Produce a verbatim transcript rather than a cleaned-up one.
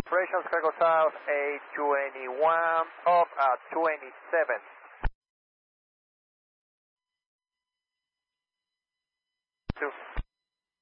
Operations Cargo South eight twenty-one, up at twenty-seven.